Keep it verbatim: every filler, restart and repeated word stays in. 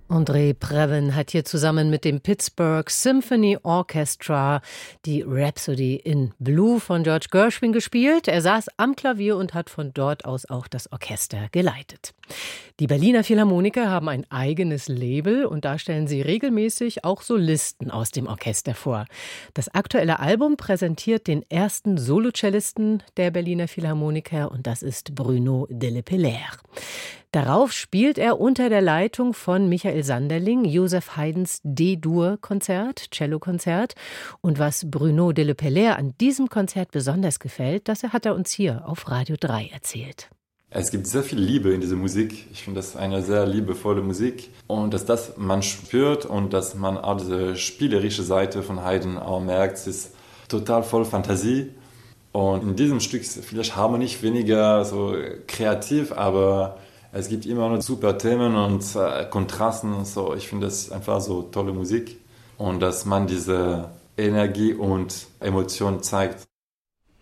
André Previn hat hier zusammen mit dem Pittsburgh Symphony Orchestra die Rhapsody in Blue von George Gershwin gespielt. Er saß am Klavier und hat von dort aus auch das Orchester geleitet. Die Berliner Philharmoniker haben ein eigenes Label und da stellen sie regelmäßig auch Solisten aus dem Orchester vor. Das aktuelle Album präsentiert den ersten Solocellisten der Berliner Philharmoniker und das ist Bruno Delepellaire. Darauf spielt er unter der Leitung von Michael Sanderling Joseph Haydns D-Dur-Konzert, Cellokonzert. Und was Bruno Delepellaire an diesem Konzert besonders gefällt, das hat er uns hier auf Radio drei erzählt. Es gibt sehr viel Liebe in dieser Musik. Ich finde das eine sehr liebevolle Musik. Und dass das man spürt und dass man auch diese spielerische Seite von Haydn auch merkt, es ist total voll Fantasie. Und in diesem Stück ist vielleicht harmonisch weniger so kreativ, aber es gibt immer noch super Themen und äh, Kontrasten und so. Ich finde das einfach so tolle Musik. Und dass man diese Energie und Emotion zeigt.